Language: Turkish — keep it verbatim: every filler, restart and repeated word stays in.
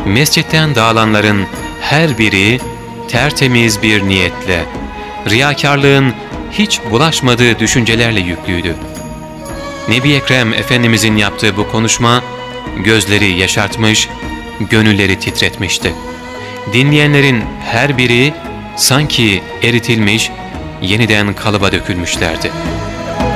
Mescitten dağılanların her biri tertemiz bir niyetle, riyakarlığın hiç bulaşmadığı düşüncelerle yüklüydü. Nebi Ekrem Efendimizin yaptığı bu konuşma gözleri yaşartmış, gönülleri titretmişti. Dinleyenlerin her biri sanki eritilmiş, yeniden kalıba dökülmüşlerdi.